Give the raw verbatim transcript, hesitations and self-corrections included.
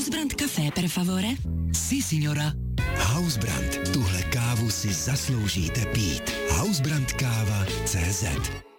Housebrand Café per favore? Si, signora. Housebrand. Tuhle kávu si zasloužíte pít. Housebrand káva tečka cé zet